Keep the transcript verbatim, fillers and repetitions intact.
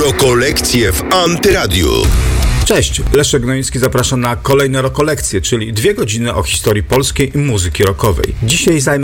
Rokolekcje w Antyradiu. Cześć, Leszek Gnoński zaprasza na kolejne Rokolekcje, czyli dwie godziny o historii polskiej muzyki rockowej. Dzisiaj zajmę